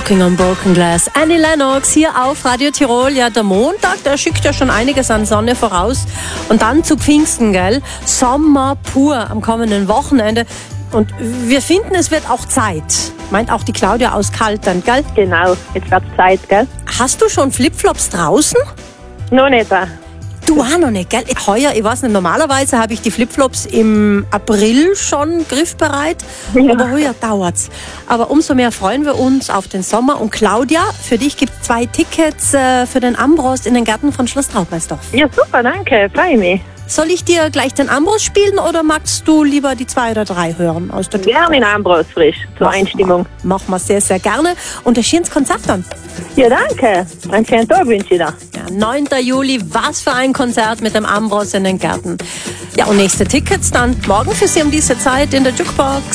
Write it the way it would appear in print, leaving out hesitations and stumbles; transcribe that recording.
Walking on Broken Glass. Annie Lennox hier auf Radio Tirol. Ja, der Montag, der schickt ja schon einiges an Sonne voraus. Und dann zu Pfingsten, gell? Sommer pur am kommenden Wochenende. Und wir finden, es wird auch Zeit. Meint auch die Claudia aus Kaltern, gell? Genau, jetzt wird's Zeit, gell? Hast du schon Flipflops draußen? Noch nicht. Du auch noch nicht, gell? Heuer, ich weiß nicht, normalerweise habe ich die Flipflops im April schon griffbereit, aber heuer dauert's. Aber umso mehr freuen wir uns auf den Sommer. Und Claudia, für dich gibt's 2 Tickets für den Ambros in den Garten von Schloss Traubeinsdorf. Ja, super, danke, freue mich. Soll ich dir gleich den Ambros spielen oder magst du lieber die 2 oder 3 hören aus der Gerne in Ambros frisch, zur Einstimmung. Machen wir sehr, sehr gerne. Und ein schönes Konzert dann. Ja, danke. Einen schönen Tag wünsche ich dir. Ja, 9. Juli, was für ein Konzert mit dem Ambros in den Gärten. Ja, und nächste Tickets dann morgen für Sie um diese Zeit in der Jukebox.